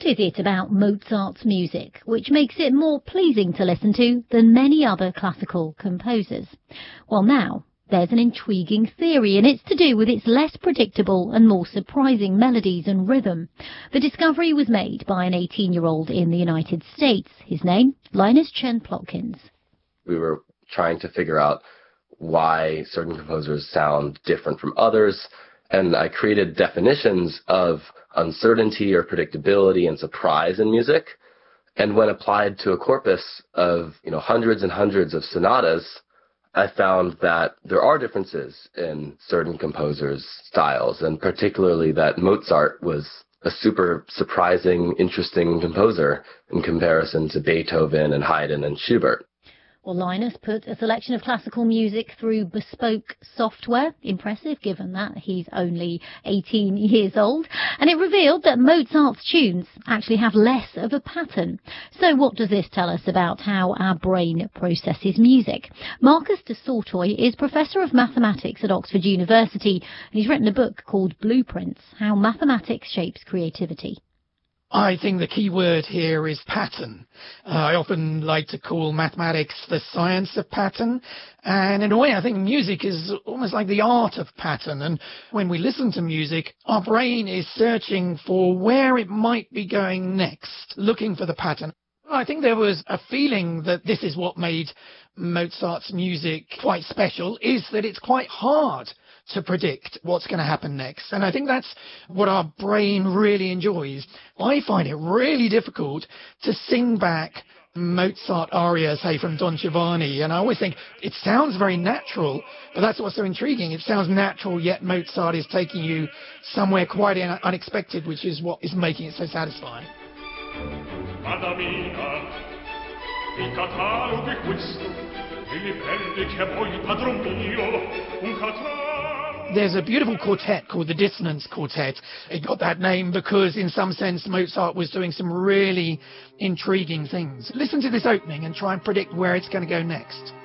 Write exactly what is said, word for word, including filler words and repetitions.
What is it about Mozart's music which makes it more pleasing to listen to than many other classical composers? Well, now, there's an intriguing theory, and it's to do with its less predictable and more surprising melodies and rhythm. The discovery was made by an eighteen-year-old in the United States. His name, Linus Chen Plotkins. We were trying to figure out why certain composers sound different from others, and I created definitions of uncertainty or predictability and surprise in music. And when applied to a corpus of, you know, hundreds and hundreds of sonatas, I found that there are differences in certain composers' styles, and particularly that Mozart was a super surprising, interesting composer in comparison to Beethoven and Haydn and Schubert. Well, Linus put a selection of classical music through bespoke software. Impressive, given that he's only eighteen years old. And it revealed that Mozart's tunes actually have less of a pattern. So what does this tell us about how our brain processes music? Marcus de Sautoy is Professor of Mathematics at Oxford University, and he's written a book called Blueprints: How Mathematics Shapes Creativity. I think the key word here is pattern. Uh, I often like to call mathematics the science of pattern. And in a way, I think music is almost like the art of pattern. And when we listen to music, our brain is searching for where it might be going next, looking for the pattern. I think there was a feeling that this is what made Mozart's music quite special, is that it's quite hard to predict what's going to happen next. And I think that's what our brain really enjoys. I find it really difficult to sing back Mozart arias, say, from Don Giovanni. And I always think it sounds very natural, but that's what's so intriguing. It sounds natural, yet Mozart is taking you somewhere quite unexpected, which is what is making it so satisfying. Madre mia, il catalogo è questo, e mi prende che a voi padron mio, un catalogo. There's a beautiful quartet called the Dissonance Quartet. It got that name because, in some sense, Mozart was doing some really intriguing things. Listen to this opening and try and predict where it's going to go next.